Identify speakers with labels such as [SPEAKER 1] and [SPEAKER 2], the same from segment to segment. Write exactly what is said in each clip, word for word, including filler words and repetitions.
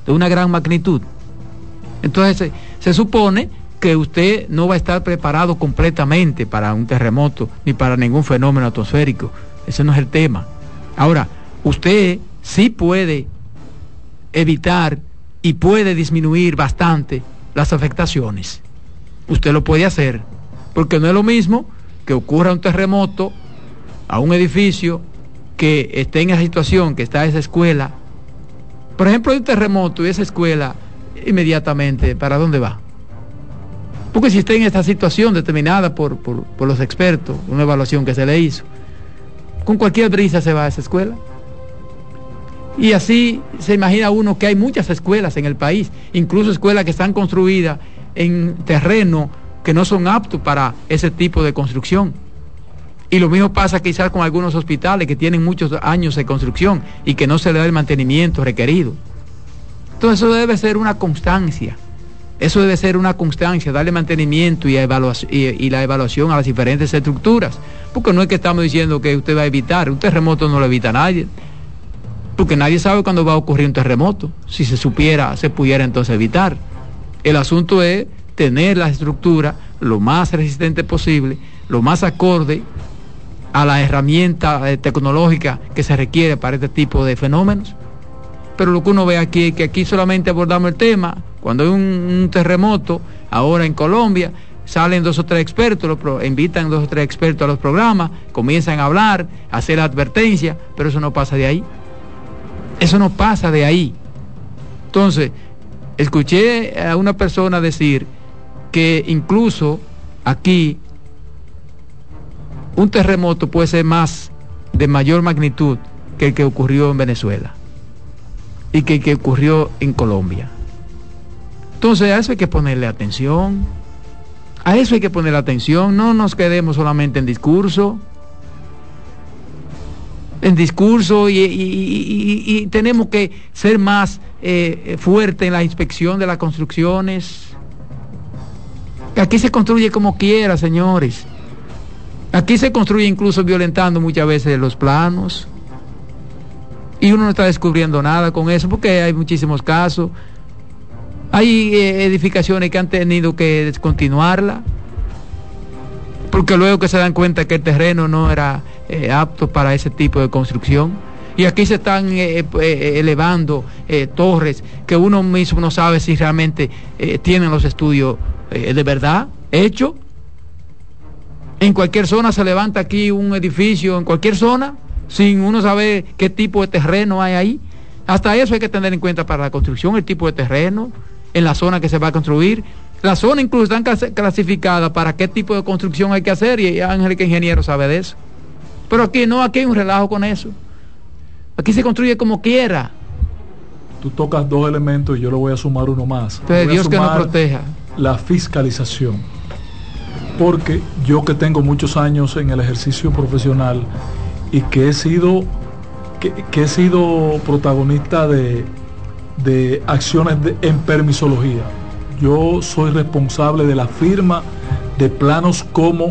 [SPEAKER 1] de una gran magnitud. Entonces se, se supone que usted no va a estar preparado completamente para un terremoto ni para ningún fenómeno atmosférico. Ese no es el tema. Ahora, usted sí puede evitar y puede disminuir bastante las afectaciones. Usted lo puede hacer, porque no es lo mismo que ocurra un terremoto a un edificio que esté en esa situación, que está esa escuela. Por ejemplo, hay un terremoto y esa escuela inmediatamente, ¿para dónde va? Porque si está en esta situación determinada por, por, por los expertos, una evaluación que se le hizo, con cualquier brisa se va a esa escuela. Y así se imagina uno que hay muchas escuelas en el país, incluso escuelas que están construidas en terreno que no son aptos para ese tipo de construcción. Y lo mismo pasa quizás con algunos hospitales que tienen muchos años de construcción y que no se le da el mantenimiento requerido. Entonces eso debe ser una constancia, eso debe ser una constancia, darle mantenimiento y, evaluación, y, y la evaluación a las diferentes estructuras, porque no es que estamos diciendo que usted va a evitar, un terremoto no lo evita a nadie, porque nadie sabe cuándo va a ocurrir un terremoto. Si se supiera, se pudiera entonces evitar. El asunto es tener la estructura lo más resistente posible, lo más acorde a la herramienta eh, tecnológica que se requiere para este tipo de fenómenos. Pero lo que uno ve aquí es que aquí solamente abordamos el tema cuando hay un, un terremoto. Ahora en Colombia salen dos o tres expertos, los pro, invitan dos o tres expertos a los programas, comienzan a hablar, a hacer advertencias, pero eso no pasa de ahí. Eso no pasa de ahí. Entonces, escuché a una persona decir que incluso aquí un terremoto puede ser más de mayor magnitud que el que ocurrió en Venezuela y que el que ocurrió en Colombia. Entonces a eso hay que ponerle atención, a eso hay que ponerle atención, no nos quedemos solamente en discurso, en discurso y, y, y, y, y tenemos que ser más eh, fuertes en la inspección de las construcciones. Aquí se construye como quiera, señores. Aquí se construye incluso violentando muchas veces los planos. Y uno no está descubriendo nada con eso, porque hay muchísimos casos. Hay eh, edificaciones que han tenido que descontinuarla, porque luego que se dan cuenta que el terreno no era eh, apto para ese tipo de construcción. Y aquí se están eh, eh, elevando eh, torres que uno mismo no sabe si realmente eh, tienen los estudios eh, de verdad hechos. En cualquier zona se levanta aquí un edificio, en cualquier zona, sin uno saber qué tipo de terreno hay ahí. Hasta eso hay que tener en cuenta para la construcción, el tipo de terreno, en la zona que se va a construir. La zona incluso están clasificadas para qué tipo de construcción hay que hacer, y Ángel, que ingeniero, sabe de eso. Pero aquí no, aquí hay un relajo con eso. Aquí se construye como quiera.
[SPEAKER 2] Tú tocas dos elementos y yo le voy a sumar uno más.
[SPEAKER 1] Entonces, Dios que nos proteja.
[SPEAKER 2] La fiscalización. Porque yo, que tengo muchos años en el ejercicio profesional y que he sido que, que he sido protagonista de, de acciones de, en permisología, yo soy responsable de la firma de planos como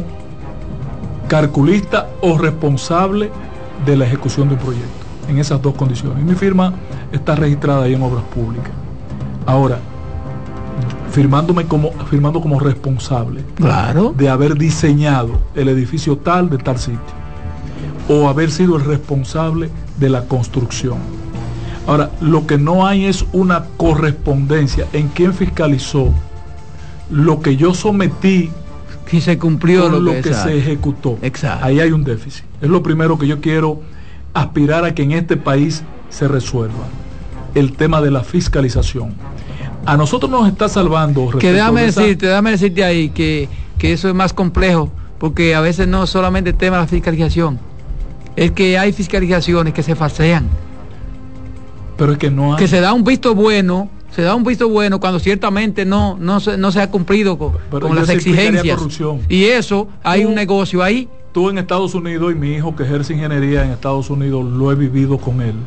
[SPEAKER 2] calculista o responsable de la ejecución de un proyecto, en esas dos condiciones. Y mi firma está registrada ahí en Obras Públicas. Ahora, firmándome como, firmando como responsable,
[SPEAKER 1] claro,
[SPEAKER 2] de haber diseñado el edificio tal de tal sitio, o haber sido el responsable de la construcción. Ahora, lo que no hay es una correspondencia en quién fiscalizó lo que yo sometí,
[SPEAKER 1] si se cumplió lo,
[SPEAKER 2] lo
[SPEAKER 1] que,
[SPEAKER 2] que se ejecutó.
[SPEAKER 1] Exacto.
[SPEAKER 2] Ahí hay un déficit. Es lo primero que yo quiero aspirar a que en este país se resuelva, el tema de la fiscalización. A nosotros nos está salvando.
[SPEAKER 1] Que déjame de esa... decirte, déjame decirte ahí que, que eso es más complejo, porque a veces no solamente el tema de la fiscalización, es que hay fiscalizaciones que se falsean.
[SPEAKER 2] Pero es que no hay.
[SPEAKER 1] Que se da un visto bueno, se da un visto bueno cuando ciertamente no, no, se, no se ha cumplido con, con las exigencias. Y eso, hay tú, un negocio ahí.
[SPEAKER 2] Tú en Estados Unidos, y mi hijo que ejerce ingeniería en Estados Unidos, lo he vivido con él.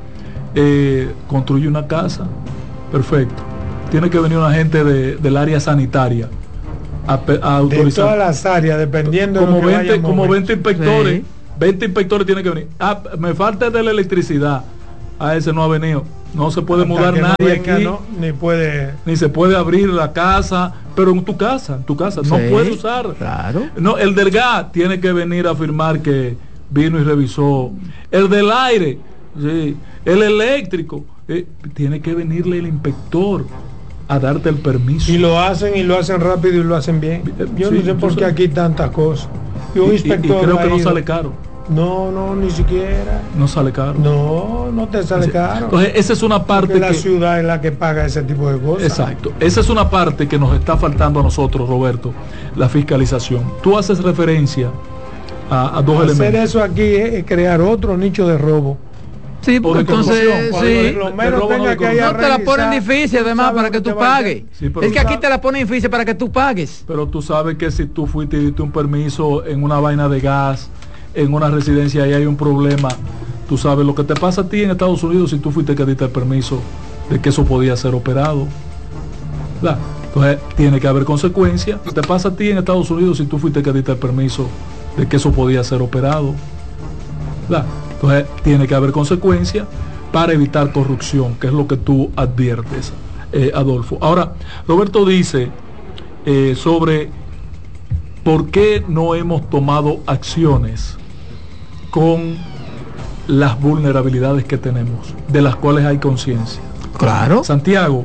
[SPEAKER 2] Eh, construye una casa, perfecto. Tiene que venir una gente de, del área sanitaria a, a autorizar.
[SPEAKER 3] De todas las áreas, dependiendo
[SPEAKER 2] como
[SPEAKER 3] de lo que
[SPEAKER 2] veinte, como veinte inspectores.
[SPEAKER 1] Sí.
[SPEAKER 2] veinte inspectores tienen que venir. Ah, me falta de la electricidad. A ese no ha venido. No se puede
[SPEAKER 3] Hasta
[SPEAKER 2] mudar
[SPEAKER 3] que no
[SPEAKER 2] nadie
[SPEAKER 3] venga,
[SPEAKER 2] aquí,
[SPEAKER 3] no, ni puede.
[SPEAKER 2] ni se puede abrir la casa, pero en tu casa, en tu casa, no
[SPEAKER 1] Sí,
[SPEAKER 2] puede usar.
[SPEAKER 1] Claro.
[SPEAKER 2] No, el del gas tiene que venir a afirmar que vino y revisó. El del aire, sí, el eléctrico, eh, tiene que venirle el inspector a darte el permiso.
[SPEAKER 3] Y lo hacen y lo hacen rápido y lo hacen bien. Yo
[SPEAKER 2] Sí,
[SPEAKER 3] no sé por
[SPEAKER 2] yo
[SPEAKER 3] qué
[SPEAKER 2] sé.
[SPEAKER 3] aquí tantas cosas. Y
[SPEAKER 2] Y,
[SPEAKER 3] un
[SPEAKER 2] y- y
[SPEAKER 3] inspector
[SPEAKER 2] creo
[SPEAKER 3] ha
[SPEAKER 2] que no
[SPEAKER 3] ido.
[SPEAKER 2] sale caro.
[SPEAKER 3] No, no, ni siquiera.
[SPEAKER 2] No sale caro.
[SPEAKER 3] No, no te sale caro.
[SPEAKER 2] Entonces, esa es una parte
[SPEAKER 3] Porque la
[SPEAKER 2] que...
[SPEAKER 3] ciudad es la que paga ese tipo de cosas.
[SPEAKER 2] Exacto. Esa es una parte que nos está faltando a nosotros, Roberto, la fiscalización. Tú haces referencia a, a dos
[SPEAKER 3] Hacer
[SPEAKER 2] elementos.
[SPEAKER 3] eso aquí es crear otro nicho de robo.
[SPEAKER 1] Sí,
[SPEAKER 2] O
[SPEAKER 1] porque
[SPEAKER 2] de
[SPEAKER 1] entonces,
[SPEAKER 2] corrupción,
[SPEAKER 3] Cuando
[SPEAKER 1] sí.
[SPEAKER 3] lo
[SPEAKER 2] de
[SPEAKER 3] menos
[SPEAKER 2] robo, no
[SPEAKER 3] tenga
[SPEAKER 2] de
[SPEAKER 3] que ir a
[SPEAKER 1] No te la ponen
[SPEAKER 3] revisar,
[SPEAKER 1] difícil además
[SPEAKER 3] sabes
[SPEAKER 1] para
[SPEAKER 3] lo
[SPEAKER 1] que tú
[SPEAKER 3] te va a
[SPEAKER 1] pagues.
[SPEAKER 3] hacer.
[SPEAKER 2] Sí, pero
[SPEAKER 1] Es que aquí
[SPEAKER 3] sabes-
[SPEAKER 1] te la ponen difícil para que tú pagues.
[SPEAKER 2] Pero tú sabes que si tú fuiste y diste un permiso en una vaina de gas, en una residencia y hay un problema, tú sabes lo que te pasa a ti en Estados Unidos si tú fuiste que diste el permiso de que eso podía ser operado. ¿Verdad? Entonces tiene que haber consecuencias. Te pasa a ti en Estados Unidos si tú fuiste que diste el permiso de que eso podía ser operado. ¿Verdad? Entonces tiene que haber consecuencias para evitar corrupción, que es lo que tú adviertes, eh, Adolfo. Ahora, Roberto dice eh, sobre por qué no hemos tomado acciones con las vulnerabilidades que tenemos, de las cuales hay conciencia.
[SPEAKER 1] Claro.
[SPEAKER 2] Santiago,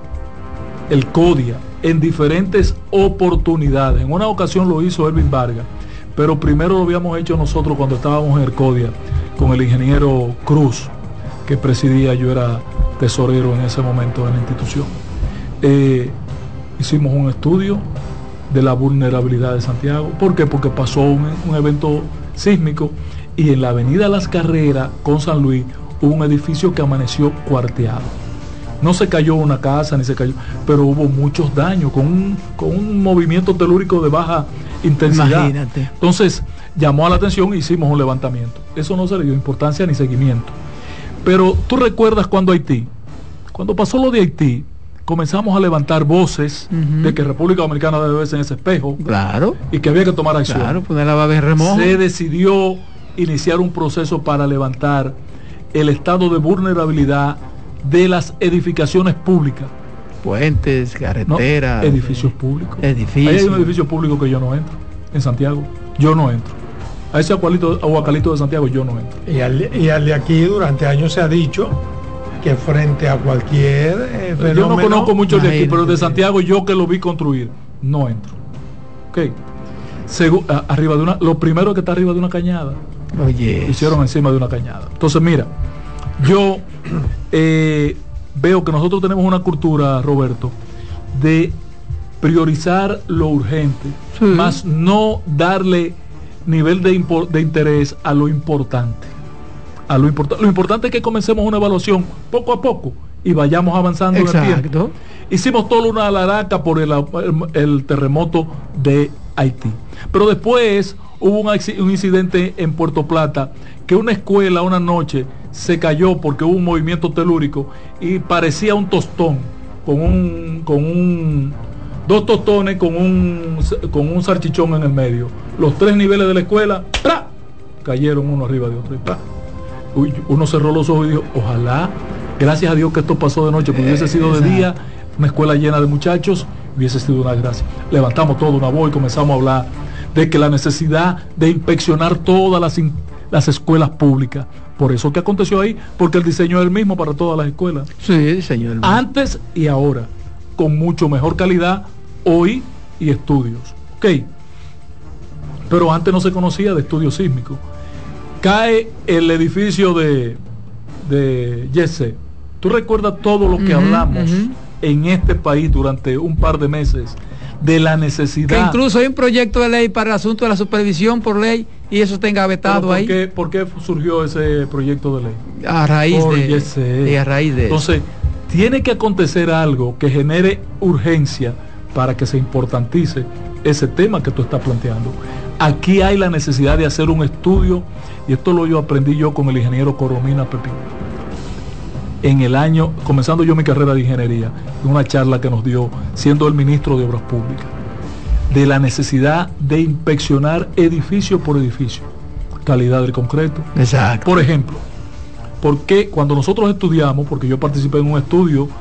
[SPEAKER 2] el CODIA, en diferentes oportunidades, en una ocasión lo hizo Elvin Vargas, pero primero lo habíamos hecho nosotros cuando estábamos en el CODIA, con el ingeniero Cruz, que presidía, yo era tesorero en ese momento de la institución. Eh, hicimos un estudio de la vulnerabilidad de Santiago. ¿Por qué? Porque pasó un, un evento sísmico y en la avenida Las Carreras con San Luis hubo un edificio que amaneció cuarteado. No se cayó una casa ni se cayó, pero hubo muchos daños con un, con un movimiento telúrico de baja intensidad.
[SPEAKER 1] Imagínate.
[SPEAKER 2] Entonces llamó a la atención e hicimos un levantamiento. Eso no se le dio importancia ni seguimiento. Pero tú recuerdas cuando Haití, cuando pasó lo de Haití, comenzamos a levantar voces
[SPEAKER 1] Uh-huh.
[SPEAKER 2] de que República Dominicana debe verse en ese espejo
[SPEAKER 1] Claro.
[SPEAKER 2] y que había que tomar acción.
[SPEAKER 1] Claro, ponerla va a ver remojo.
[SPEAKER 2] Se decidió iniciar un proceso para levantar el estado de vulnerabilidad de las edificaciones públicas.
[SPEAKER 1] Puentes,
[SPEAKER 2] ¿no?
[SPEAKER 1] carreteras.
[SPEAKER 2] Edificios públicos.
[SPEAKER 1] Edificios.
[SPEAKER 2] Ahí hay un edificio público que yo no entro, en Santiago. Yo no entro. A ese aguacalito, aguacalito de Santiago yo no entro.
[SPEAKER 3] Y al, y al de aquí durante años se ha dicho que frente a cualquier eh,
[SPEAKER 2] Yo no
[SPEAKER 3] fenómeno,
[SPEAKER 2] conozco mucho de aquí,
[SPEAKER 1] imagínate.
[SPEAKER 2] pero de Santiago yo que lo vi construir, no entro. Ok. Segu- a- arriba de una, lo primero que está arriba de una cañada,
[SPEAKER 1] Oye.
[SPEAKER 2] lo hicieron encima de una cañada. Entonces mira, yo eh, veo que nosotros tenemos una cultura, Roberto, de priorizar lo urgente,
[SPEAKER 1] Sí.
[SPEAKER 2] más no darle nivel de, impor- de interés a lo importante. A lo, importa- lo importante es que comencemos una evaluación poco a poco y vayamos avanzando en el tiempo.
[SPEAKER 1] Exacto.
[SPEAKER 2] Hicimos toda una alaraca por el, el- el terremoto de Haití. Pero después hubo un, acci- un incidente en Puerto Plata, que una escuela una noche se cayó porque hubo un movimiento telúrico y parecía un tostón, con un, con un dos tostones con un, con un salchichón en el medio. Los tres niveles de la escuela, ¡pra!, cayeron uno arriba de otro. Y ¡pra! Uy, uno cerró los ojos y dijo, ojalá, gracias a Dios que esto pasó de noche, porque hubiese sido de día, una escuela llena de muchachos, hubiese sido una desgracia. Levantamos toda una voz y comenzamos a hablar de que la necesidad de inspeccionar todas las, in- las escuelas públicas. Por eso que aconteció ahí, porque el diseño es el mismo para todas las escuelas.
[SPEAKER 1] Sí, señor.
[SPEAKER 2] Antes y ahora, con mucho mejor calidad, hoy y estudios. Ok. Pero antes no se conocía de estudios sísmicos. Cae el edificio de, de Yese. ¿Tú recuerdas todo lo que
[SPEAKER 1] Ujú,
[SPEAKER 2] hablamos
[SPEAKER 1] ujú.
[SPEAKER 2] en este país durante un par de meses de la necesidad?
[SPEAKER 1] Que incluso hay un proyecto de ley para el asunto de la supervisión por ley y eso está
[SPEAKER 2] ¿Pero
[SPEAKER 1] engavetado
[SPEAKER 2] por
[SPEAKER 1] ahí.
[SPEAKER 2] qué, ¿Por qué surgió ese proyecto de ley?
[SPEAKER 1] A raíz
[SPEAKER 2] Por
[SPEAKER 1] de,
[SPEAKER 2] Yese.
[SPEAKER 1] de a raíz de eso.
[SPEAKER 2] Entonces, tiene que acontecer algo que genere urgencia para que se importantice ese tema que tú estás planteando. Aquí hay la necesidad de hacer un estudio, y esto lo yo aprendí yo con el ingeniero Coromina Pepín. En el año, comenzando yo mi carrera de ingeniería, en una charla que nos dio, siendo el ministro de Obras Públicas, de la necesidad de inspeccionar edificio por edificio, calidad del concreto.
[SPEAKER 1] Exacto.
[SPEAKER 2] Por ejemplo, porque cuando nosotros estudiamos, porque yo participé en un estudio